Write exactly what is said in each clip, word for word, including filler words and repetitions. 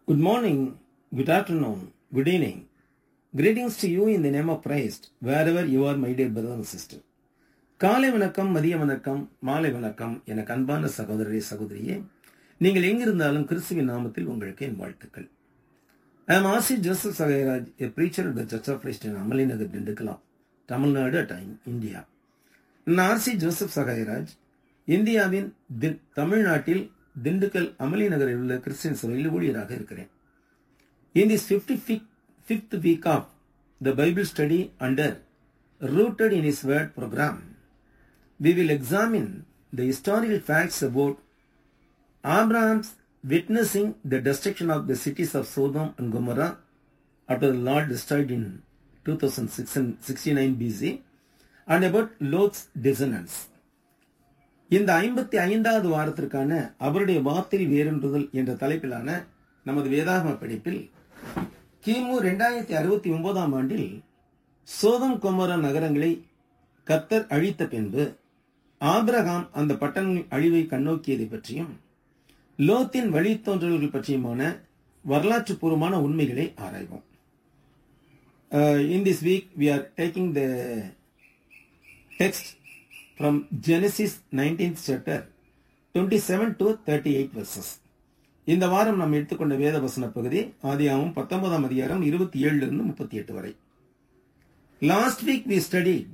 Good morning, good afternoon, good evening. Greetings to you in the name of Christ, wherever you are, my dear brother and sister. காலை வணக்கம், மதிய வணக்கம், மாலை வணக்கம் என அன்பான சகோதரரே சகோதரியே, நீங்கள் எங்கிருந்தாலும் கிறிஸ்துவின் நாமத்தில் உங்களுக்கு என் வாழ்த்துக்கள். I am R C Joseph Sagaraj, a preacher at the Church of Christ in Amalinagar, Dindukalam, Tamil Nadu at time, India. நான் R C Joseph Sagaraj, இந்தியாவின் தமிழ்நாட்டில் திண்டுக்கல் அமளி நகரில் உள்ள கிறிஸ்டியன் சபையில் ஊழியராக இருக்கிறேன். In this fifty-fifth week of the Bible study under Rooted in His Word program, we will examine the historical facts about Abraham's witnessing the destruction of the cities of Sodom and Gomorrah after the Lord destroyed in two thousand sixty-nine B C and about Lot's descendants. இந்த ஐம்பத்தி ஐந்தாவது வாரத்திற்கான அவருடைய வார்த்தை வேறொன்றுதல் என்ற தலைப்பிலான நமது வேதாகம படிப்பில் கிமு இரண்டாயிரத்தி அறுபத்தி ஒன்பதாம் ஆண்டில் சோதம் கொமோரா நகரங்களை கர்த்தர் அழித்த பின்பு ஆபிரகாம் அந்த பட்டணங்களின் அழிவை கண்ணோக்கியதை பற்றியும் லோத்தின் வழித்தோன்றல்கள் பற்றியுமான வரலாற்று பூர்வமான உண்மைகளை ஆராய்வோம். In this week we are taking the text from Genesis nineteenth chapter twenty-seven to thirty-eight verses. இந்த வாரம் நாம் எடுத்துக்கொண்ட வேத வசன பகுதி ஆதியாகமம் பத்தொன்பதாம் அதிகாரம் இருபத்தி ஏழுல இருந்து முப்பத்தி எட்டு வரை. Last week we studied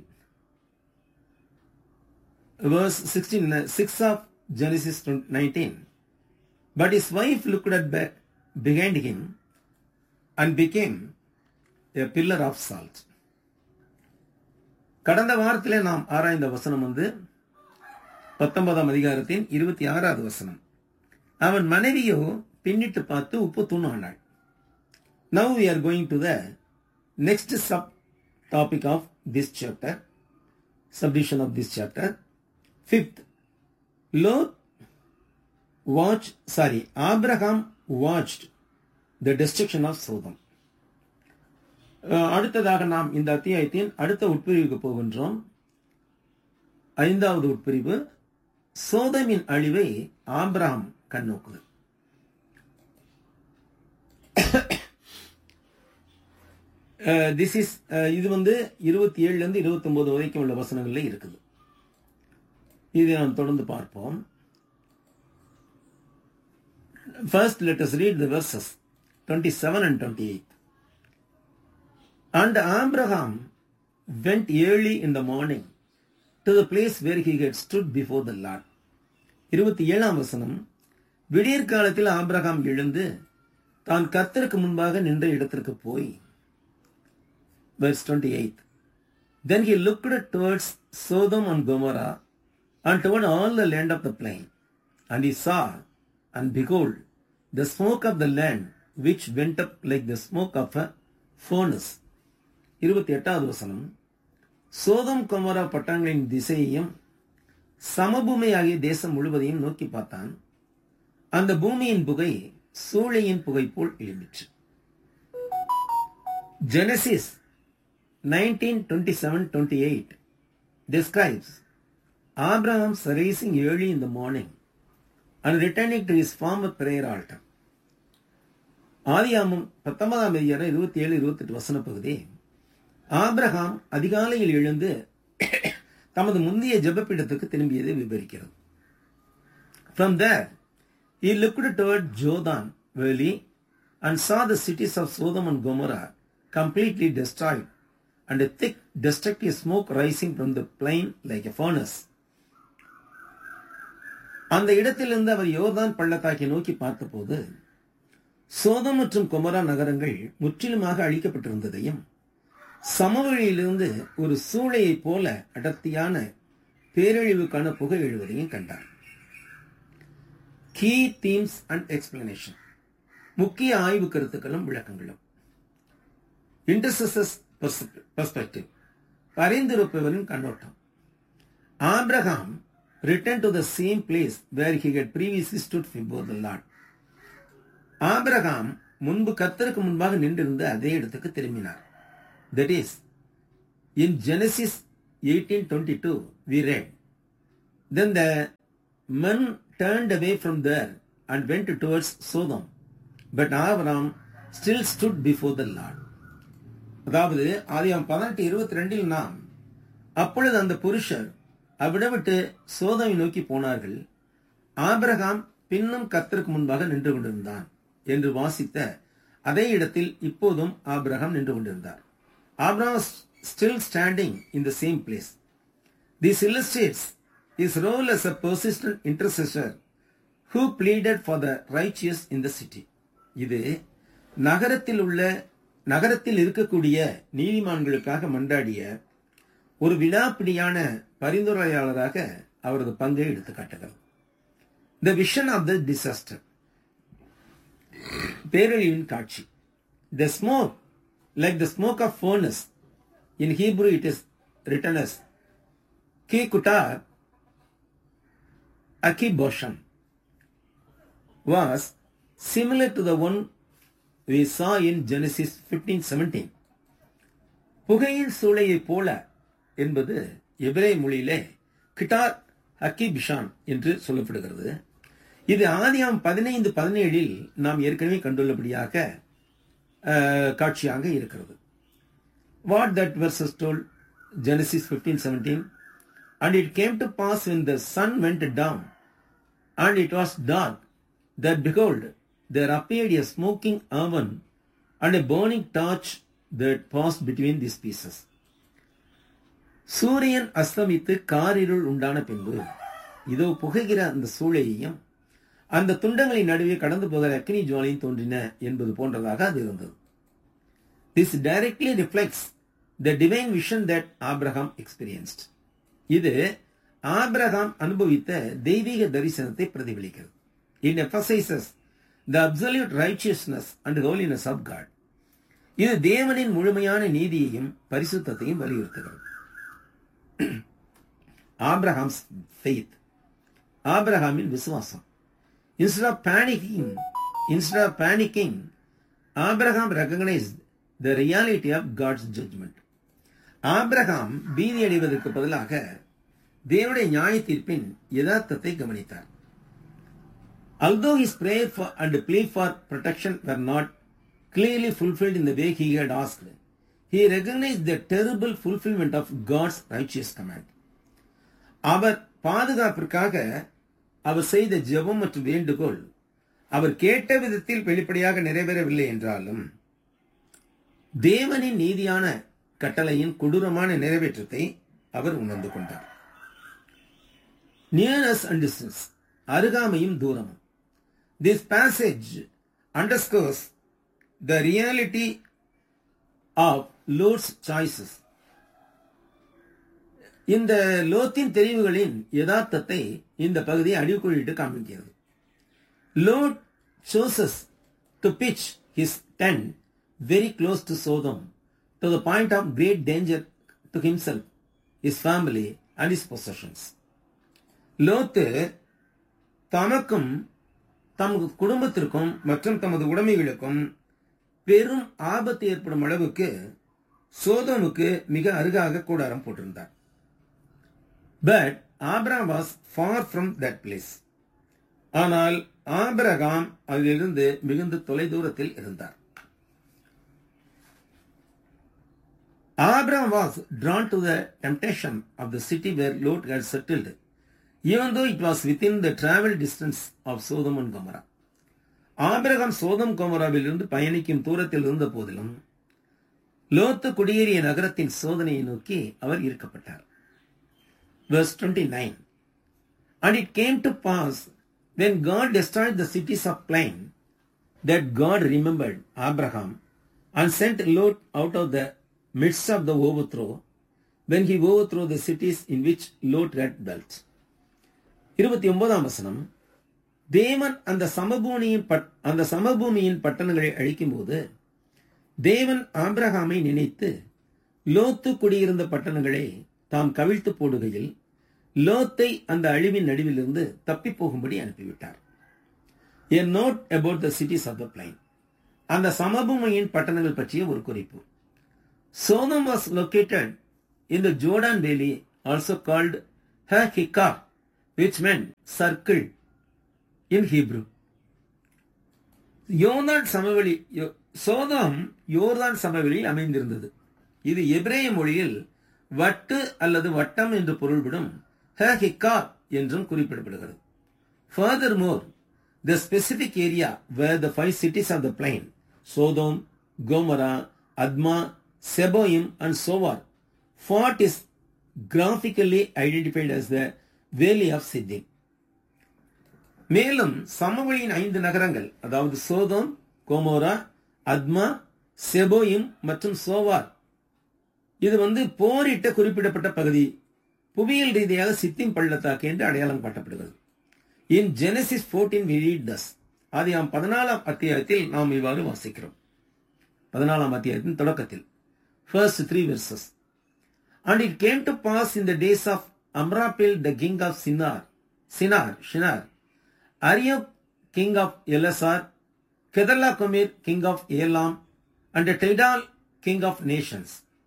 verse sixty-six of Genesis nineteen. But his wife looked at back behind him and became a pillar of salt. கடந்த வாரத்திலே நாம் ஆராய்ந்த வசனம் வந்து பத்தொன்பதாம் அதிகாரத்தின் இருபத்தி ஆறாவது வசனம். அவன் மனைவியோ பின்னிட்டு பார்த்து உப்பு தூண் ஆனாள். Now we are going to the next sub topic of this chapter, subdivision of this chapter. Fifth, Lot watched, sorry, Abraham watched the destruction of Sodom. அடுத்ததாக நாம் இந்த அத்தியாயத்தின் அடுத்த உட்பிரிவுக்கு போகின்றோம். ஐந்தாவது உட்பிரிவு, சோதமின் அழிவை ஆபிரகாம் கண்ணோக்குதல். திஸ் இஸ் இது வந்து இருபத்தி ஏழுல இருந்து இருபத்தி ஒன்பது வரைக்கும் உள்ள வசனங்கள்ல இருக்குது. இதை நாம் தொடர்ந்து பார்ப்போம். First, let us read the verses twenty-seven and twenty-eight. And Abraham went early in the morning to the place where he had stood before the Lord. இருபத்தி ஏழாம் வசனம், விடியற் காலத்தில் ஆபிரகாம் எழுந்து தான் கர்த்தருக்கு முன்பாக நின்ற இடத்திற்கு போய். Verse twenty-eight. Then he looked towards Sodom and Gomorrah and toward all the land of the plain. And he saw, and behold, the smoke of the land which went up like the smoke of a furnace. இருபத்தி எட்டாவது வசனம், சோதம் Gomorrah பட்டணங்களின் திசையையும் சமபூமியாகிய தேசம் முழுவதையும் நோக்கி பார்த்தான். அந்த பூமியின் புகை சூளையின் புகை போல் எழும்பிற்று. Genesis nineteen twenty-seven twenty-eight describes Abraham's rising early in the morning and returning to his former prayer altar. ஆதியாகமம் பத்தொன்பதாம் அதிகாரம் இருபத்தி ஏழு இருபத்தி எட்டு வசன பகுதி ஆபிரகாம் அதிகாலையில் எழுந்து தமது முந்தைய ஜெபப்பீடத்துக்கு திரும்பியதை விவரிக்கிறது. From there, he looked toward Jordan Valley and saw the cities of Sodom and Gomorrah completely destroyed and a thick destructive smoke rising from the plain like a furnace. அந்த இடத்திலிருந்து அவர் யோர்தான் பள்ளத்தாக்கை நோக்கி பார்த்தபோது சோதம் மற்றும் கொமோரா நகரங்கள் முற்றிலுமாக அழிக்கப்பட்டிருந்ததையும் சமவெளியிலிருந்து ஒரு சூளையை போல அடர்த்தியான பேரழிவுக்கான புகை எழுவதையும் கண்டார். கீ தீம்ஸ் அண்ட் எக்ஸ்பிளனேஷன், முக்கிய ஆய்வு கருத்துக்களும் விளக்கங்களும். இன்டர்செசஸ் பெர்ஸ்பெக்டிவ், பரிந்துரைப்பவரின் கண்ணோட்டம். Abraham returned to the same place where he had previously stood before the Lord. Abraham முன்பு கர்த்தருக்கு முன்பாக நின்றிருந்த அதே இடத்துக்கு திரும்பினார். That is, in Genesis eighteen twenty-two, we read, Then the men turned away from there and went towards Sodom, but Abraham still stood before the Lord. அதாவது ஆதியாகமம் பதினெட்டு இருபத்தி ரெண்டில் நாம் அப்பொழுது அந்த புருஷர் அவ்விடம் விட்டு சோதோமை நோக்கி போனார்கள், ஆபிரகாம் பின்னும் கர்த்தருக்கு முன்பாக நின்று கொண்டிருந்தான் என்று வாசித்த அதே இடத்தில் இப்போதும் ஆபிரகாம் நின்று கொண்டிருந்தார். Abraham was still standing in the same place. This illustrates his role as a persistent intercessor who pleaded for the righteous in the city. இது நகரத்தில் உள்ள நகரத்தில் இருக்கக்கூடிய நீதிமான்களுக்காக மன்றாடிய ஒரு விடாப்பிடியான பரிந்துரையாளராக அவரது பங்கை எடுத்து காட்டுகிறது. The vision of the disaster. பேரழிவின் காட்சி. The smoke, like the smoke of furnace. In Hebrew it is written as Kikutar Akiboshan, was similar to the one we saw in Genesis fifteen seventeen. புகையின் சூளையை போல என்பது எபிரேய மொழியிலே guitar அக்கிபிஷான் என்று சொல்லப்படுகிறது. இது ஆதியாகமம் பதினைந்து பதினேழில் நாம் ஏற்கனவே கண்டுள்ளபடியாக காட்சியாக இருக்கிறது. What that verses told, Genesis fifteen seventeen, and it came to pass when the sun went down and it was dark, that behold, there appeared a smoking oven and a burning torch that passed between these pieces. சூரியன் அஸ்தமித்து காரிருள் உண்டான பின்பு இதோ புகைகிற அந்த சூளையையும் அந்த துண்டங்களின் நடுவே கடந்து போகிற அக்னி ஜுவாலையும் தோன்றின என்பது போன்றதாக அது இருந்தது. This directly reflects the divine vision that Abraham experienced. இது ஆபிரகாம் அனுபவித்த தெய்வீக தரிசனத்தை பிரதிபலிக்கிறது. It emphasizes the absolute righteousness and holiness of God. இது தேவனின் முழுமையான நீதியையும் பரிசுத்தத்தையும் வலியுறுத்துகிறது. Abraham's faith. ஆபிரகாமின் விசுவாசம். Instead of panicking, instead of panicking, Abraham recognized the reality of God's judgment. Abraham பீதி அடைவதற்கு பதிலாக தேவனுடைய நியாய தீர்ப்பின் யதார்த்தத்தை கவனித்தார். Although his prayer for and plea for protection were not clearly fulfilled in the way he had asked, he recognized the terrible fulfillment of God's righteous command. அவர் பாதுகாப்பிற்காக அவர் செய்த ஜெபம் மற்றும் வேண்டுகோள் அவர் கேட்ட விதத்தில் வெளிப்படையாக நிறைவேறவில்லை என்றாலும் தேவனின் நீதியான கட்டளையின் கொடூரமான நிறைவேற்றத்தை அவர் உணர்ந்து கொண்டார். Nearness and distance, அருகாமையும் தூரமும். This passage underscores the reality of Lot's choices. இந்த லோத்தின் தெரிவுகளின் யதார்த்தத்தை இந்த பகுதியை அடிக்குறியிட்டு காண்பிக்கிறது. Lot chooses to pitch his tent very close to Sodom, to the point of great danger to himself, his family and his possessions. லோத்து தமக்கும் தமது குடும்பத்திற்கும் மற்றும் தமது உடைமைகளுக்கும் பெரும் ஆபத்து ஏற்படும் அளவுக்கு சோதோமுக்கு மிக அருகாக கூடாரம் போட்டிருந்தார். But Abraham was far from that place. ஆனால் ஆபிரகாம் அதிலிருந்து மிகுந்த தொலைதூரத்தில் இருந்தார். Abraham was drawn to the temptation of the city where Lot had settled, even though it was within the travel distance of Sodom and Gomorrah. Abraham சோதம் கொமோராவில் இருந்து பயணிக்கும் தூரத்தில் இருந்த போதிலும் லோத்து குடியேறிய நகரத்தின் சோதனையை நோக்கி அவர் ஈர்க்கப்பட்டார். Verse twenty-nine. And it came to pass when God destroyed the cities of plain that God remembered Abraham and sent Lot out of the midst of the overthrow when he overthrew the cities in which Lot had dwelt. இருபத்தி ஒன்பதாம் வசனம். தேவன் அந்த சமபூமியின் அந்த சமபூமியின் பட்டணங்களை அழிக்கும் போது தேவன் ஆபிரகாமை நினைத்து லோத்து குடியிருந்த பட்டணங்களை தாம் கவிழ்த்து போடுகையில் லோத்தை அந்த அழிவின் நடுவிலிருந்து தப்பி போகும்படி அனுப்பிவிட்டார். A note about the cities of the plain. அந்த சமபூமியின் பட்டணங்கள் பற்றிய ஒரு குறிப்பு. Sodom was located in the Jordan Valley, also called Ha-Hikar, which meant circle in Hebrew. யோர்தான் சமவெளி சோதோம் யோர்தான் சமவெளியில் அமைந்திருந்தது. இது எபிரேய மொழியில் வட்டு அல்லது வட்டம் என்று பொருள்படும் ஹெஹிக்கார் என்றும் குறிப்பிடப்படுகிறது. Furthermore, the specific area where the five cities of the plain, Sodom, Gomorrah, Admah, Seboim and Zoar fought is graphically identified as the Valley of Siddim. மேலும் சமவெளியின் ஐந்து நகரங்கள், அதாவது சோதோம், கோமோரா, அத்மா, செபோயிம் மற்றும் சோவார், இது வந்து போரிட்ட குறிப்பிடப்பட்ட பகுதி, புவியியல் ரீதியாக சித்திம் பள்ளத்தாக்கு என்று அடையாளம் காட்டப்படுகிறது. In Genesis fourteen we read thus. ஆதியாம் பதினாலாம் அத்தியாயத்தில் நாம் இவ்வாறு வாசிக்கிறோம். பதினாலாம் அத்தியாயத்தின் தொடக்கத்தில் first three verses. And it came to pass in the days of Amraphel the king of Sinar, Sinar, Shinar, Arioch king of Elasar, Kedorlaomer king of Elam, and Tidal king of nations.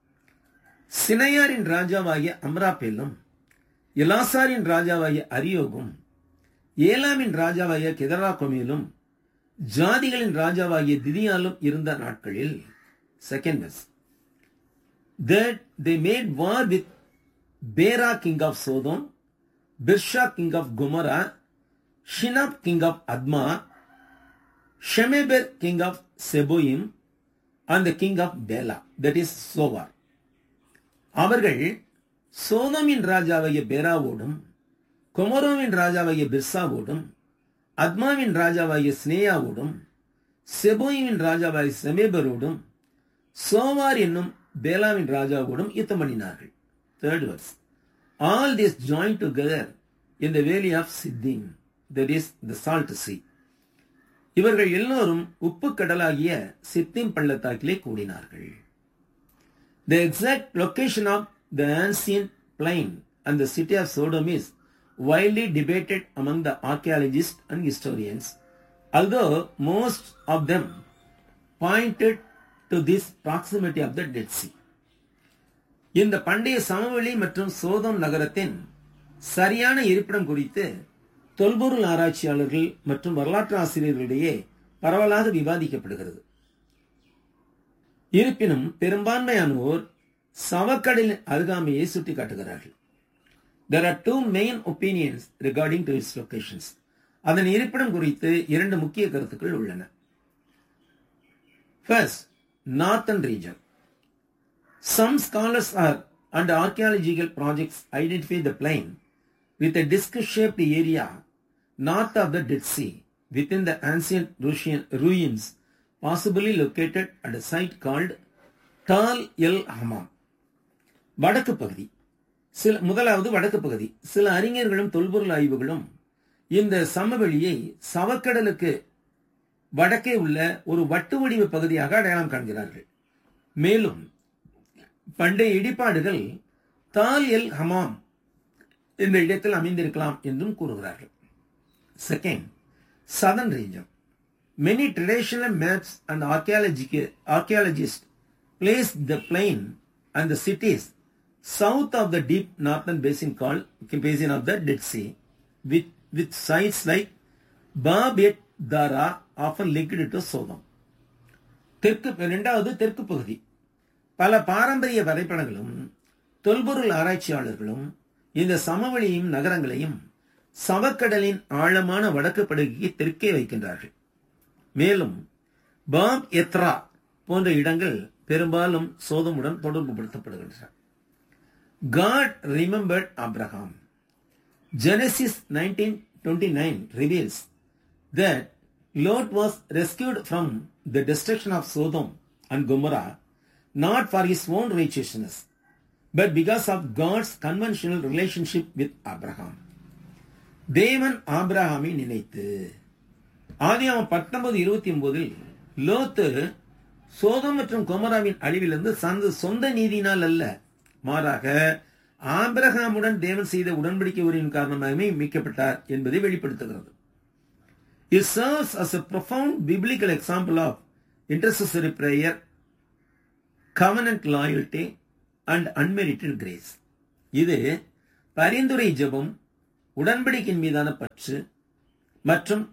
சினையாரின் ராஜாவாகிய அம்ராபேலும், எலாசாரின் ராஜாவாகிய அரியோகும், ஏலாமின் ராஜாவாகிய கெதர்லாகோமேலும், ஜாதிகளின் ராஜாவாகிய திதியாலும் இருந்த நாட்களில், second verse, that they made war with Bera king of Sodom, Birsha king of Gomorrah, Shinab king of Admah, Shemeber king of Seboim, and the king of Bela, that is Zoar. அவர்கள் சோதோமின் ராஜாவாகிய பேராவோடும், கொமோரோவின் ராஜாவாகிய பிர்சாவோடும், அத்மாவின் ராஜாவாகிய ஸ்னேயாவோடும், செபோயிமின் ராஜாவாகிய செமேபரோடும், சோவார் என்னும் பேலாவின் ராஜாவோடும் யுத்தம் பண்ணினார்கள். Third verse. All this joined together in the valley of Siddim, that is the salt sea. இவர்கள் எல்லோரும் உப்பு கடலாகிய சித்திம் பள்ளத்தாக்கிலே கூடினார்கள். The exact location of the ancient plain and the city of Sodom is widely debated among the archaeologists and historians, although most of them pointed to this proximity of the Dead Sea. இந்த பண்டைய சமவெளி மற்றும் சோதோம் நகரத்தின் சரியான இருப்பிடம் குறித்து தொல்பொருள் ஆராய்ச்சியாளர்கள் மற்றும் வரலாற்று ஆசிரியர்களிடையே பரவலாக விவாதிக்கப்படுகிறது. இருப்பினும் பெரும்பான்மையானோர் சவக்கடலின் அருகாமையை சுட்டிக்காட்டுகிறார்கள். There are two main opinions regarding to its locations. அதன் இருப்பிடம் குறித்து இரண்டு முக்கிய கருத்துக்கள் உள்ளன. First, northern region. Some scholars are and archaeological projects identify the plain with a disc-shaped area north of the Dead Sea within the ancient Russian ruins, possibly located at a site called Tal el Hammam. வடக்கு பகுதி. சில முதலாவது வடக்கு பகுதி. சில அறிஞர்களும் தொல்பொருள் ஆய்வுகளும் இந்த சமவெளியை சவக்கடலுக்கு வடக்கே உள்ள ஒரு வட்டு வடிவ பகுதியாக அடையாளம் காண்கிறார்கள். மேலும் பண்டைய இடிபாடுகள் தால் எல் ஹமாம் என்ற இடத்தில் அமைந்திருக்கலாம் என்றும் கூறுகிறார்கள். Second, southern region. Many traditional maps and archaeologists place the plain and the cities south of the deep northern basin called basin of the Dead Sea, with, with sites like Bab et Dara often linked to Sodom. தெற்கு இரண்டாவது தெற்கு பகுதி. பல பாரம்பரிய வரைபடங்களும் தொல்பொருள் ஆராய்ச்சியாளர்களும் இந்த சமவெளியும் நகரங்களையும் சவக்கடலின் ஆழமான வடக்கு படுகைக்கு தெற்கே வைக்கின்றார்கள். மேலும் பாப் எத்ரா போன்ற இடங்கள் பெரும்பாலும் சோதமுடன் தொடர்புபடுத்தப்படுகின்றன. God remembered Abraham. Genesis nineteen twenty-nine reveals that Lot was rescued from the destruction of Sodom and Gomorrah not for his own righteousness, but because of God's conventional relationship with Abraham. தேவன் ஆபிரகாமை நினைத்து. ஆதியாகமம் பத்தொன்பது இருபத்தி ஒன்பதில் லோத்து சோதோம் மற்றும் கொமோராவின் அழிவிலிருந்து சந்த சொந்த நீதியினால் அல்ல, மாறாக ஆபிரகாமுடன் தேவன் செய்த உடன்படிக்கை உறவின் காரணமாக மீட்கப்பட்டார் என்பதை வெளிப்படுத்துகிறது. It serves as a profound biblical example of intercessory prayer, covenant loyalty and unmerited grace. இது பரிந்துரை ஜெபம், உடன்படிக்கையின் மீதான பற்று மற்றும்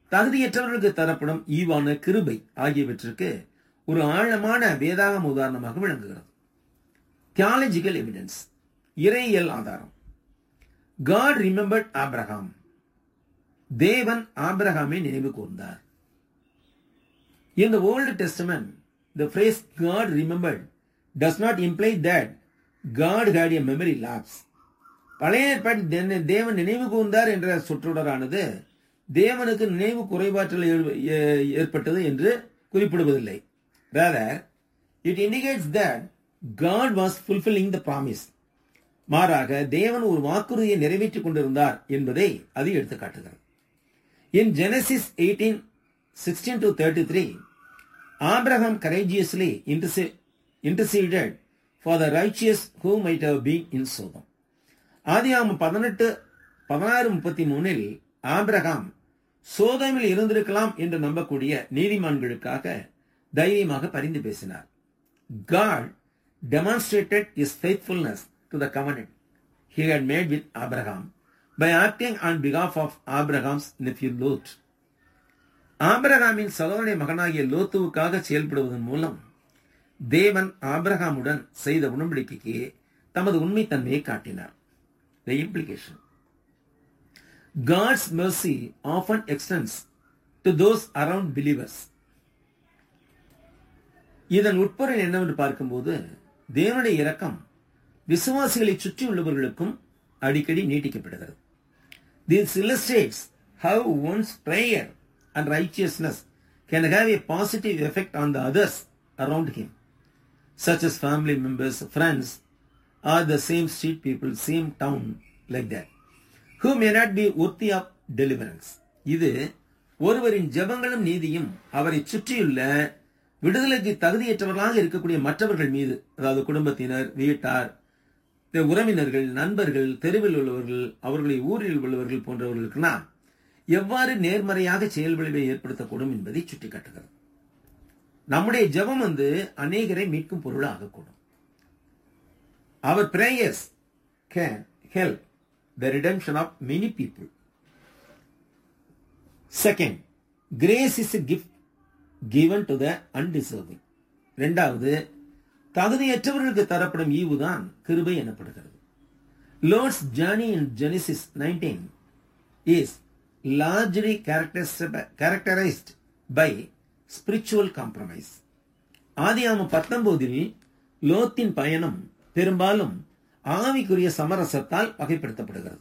தகுதியற்றவர்களுக்கு தரப்படும் ஈவான கிருபை ஆகியவற்றிற்கு ஒரு ஆழமான வேதாகம உதாரணமாக விளங்குகிறது. தியாலஜிக்கல் எவிடன்ஸ், இறையியல் ஆதாரம். God remembered Abraham. தேவன் ஆபிரகாமை நினைவு கூர்ந்தார். In the Old Testament, the phrase God remembered does not imply that God had a memory lapse. பழைய ஏற்பாட்டில் தேவன் நினைவு கூர்ந்தார் என்ற சொற்றொடரானது தேவனுக்கு நினைவு குறைபாற்றல் ஏற்பட்டது என்று குறிப்பிடுவதில்லை. Rather, it indicates that God was fulfilling the promise. மாறாக தேவன் ஒரு வாக்குறுதியை நிறைவேற்றிக் கொண்டிருந்தார் என்பதை அது எடுத்துக்காட்டுகிறது. In Genesis eighteen sixteen to thirty-three, Abraham courageously interceded for the righteous who might have been in Sodom. ஆதியாகமம் பதினெட்டு பதினாறு முப்பத்தி மூணில் ஆபிரகாம் சோதோமில் இருந்திருக்கலாம் என்று நம்பக்கூடிய நீதிமான்களுக்காக தைரியமாக பரிந்து பேசினார். God demonstrated his faithfulness to the covenant he had made with Abraham by acting on behalf of Abraham's nephew Lot. ஆபிரகாமின் சகோதரனுடைய மகனாகிய லோத்துவுக்காக செயல்படுவதன் மூலம் தேவன் ஆபிரகாமுடன் செய்த உடன்படிக்கைக்கு தமது உண்மைத்தன்மையை காட்டினார். The implication: God's mercy often extends to those around believers. இதன் உட்பொருள் என்னவென்று பார்க்கும்போது தேவனுடைய இரக்கம் விசுவாசிகளை சுற்றியுள்ளவர்களுக்கும் அடிக்கடி நீட்டிக்கப்படுகிறது. This illustrates how one's prayer and righteousness can have a positive effect on the others around him, such as family members, friends, or the same street people, same town, like that, who may not be worthy of deliverance. இது ஒருவரின் ஜெபங்களும் நீதியும் அவரை சுற்றியுள்ள விடுதலைக்கு தகுதியற்றவர்களாக இருக்கக்கூடிய மற்றவர்கள் மீது, அதாவது குடும்பத்தினர், வீட்டார், உறவினர்கள், நண்பர்கள், தெருவில் உள்ளவர்கள், அவர்களை ஊரில் உள்ளவர்கள் போன்றவர்களுக்குனா எவ்வாறு நேர்மறையாக செயல்விளைவை ஏற்படுத்தக்கூடும் என்பதை சுட்டிக்காட்டுகிறது. நம்முடைய ஜெபம் வந்து அநேகரை மீட்கும் பொருள் ஆகக்கூடும். Our prayers can help the redemption of many people. Second, grace is a gift given to the undeserving. இரண்டாவது, தகுதியற்றவர்களுக்கு தரப்படும் ஈவுதான் கிருபை எனப்படுகிறது. Lord's journey in Genesis nineteen is largely characterized by spiritual compromise. ஆதியாகமம் பத்தொன்பதில் லோத்தின் பயணம் பெரும்பாலும் ஆவிக்குரிய சமரசத்தால் வகைப்படுத்தப்படுகிறது.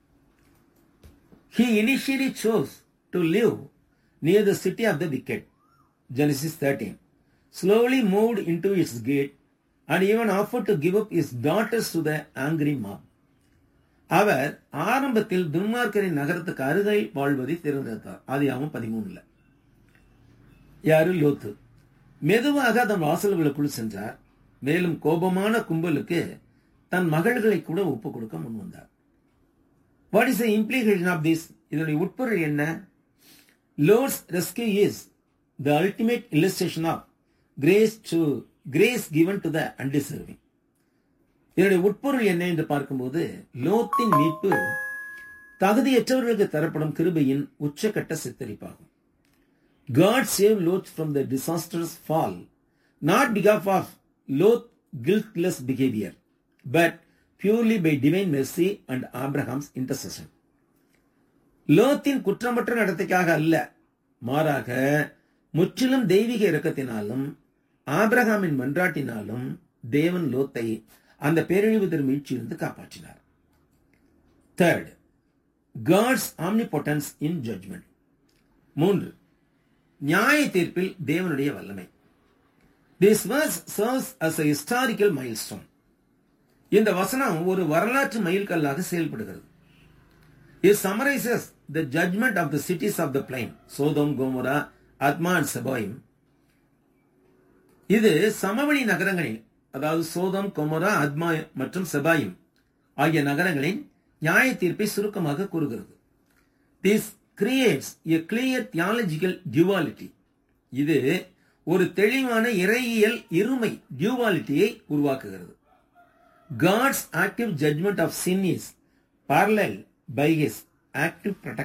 He initially chose to live near the city of the wicked, Genesis thirteen, slowly moved into its gate and even offered to give up his daughters to the angry mob. அவர் ஆரம்பத்தில் துன்மார்க்கரின் நகரத்துக்கு அருகில் வாழ்வதை தேர்ந்தெடுத்தார். ஆதியாகமம் பதிமூணுல யாரு? லோத்து. மெதுவாக தன் வாசல்களுக்குள் சென்றார். மேலும் கோபமான கும்பலுக்கு தன் மகள்களை கூட ஒப்பு கொடுக்க முன் வந்தார். What is the implication of this? இதனுடைய உட்பொருள் என்ன? Lord's rescue is the ultimate illustration of grace to grace given to the undeserving. இதனுடைய உட்பொருள் என்ன என்று பார்க்கும்போது லோத்தின் மீட்பு தகுதியற்றவர்களுக்கு தரப்படும் கிருபையின் உச்சகட்ட சித்தரிப்பாகும். God saved Lot from the disastrous fall, not because of Lot's guiltless behavior, but purely by divine mercy and Abraham's intercession. லோத்தின் குற்றமற்ற நடத்தைக்காக அல்ல, மாறாக முற்றிலும் தெய்வீக இரக்கத்தினாலும் ஆபிரகாமின் மன்றாட்டினாலும் தேவன் லோத்தை அந்த பேரழிவு தரும் மீட்சியிலிருந்து காப்பாற்றினார். Third, God's omnipotence in judgment. மூன்று, நியாய தீர்ப்பில் தேவனுடைய வல்லமை. This verse serves as a historical milestone. இந்த வசனம் ஒரு வரலாற்று மைல்கல்லாக செயல்படுகிறது. It summarizes the judgment of the cities of the plain, Sodom, Gomorrah, Adma and Seboim. இது சமவெளி நகரங்களில், அதாவது சோதம், கொமோரா, அத்மா மற்றும் செபாயிம் ஆகிய நகரங்களின் நியாய தீர்ப்பை சுருக்கமாக கூறுகிறது. This creates a clear theological duality. இது ஒரு தெளிவான இறையியல் இருமை டியூவாலிட்டியை உருவாக்குகிறது. God's active judgment of sin is paralleled by his active protection.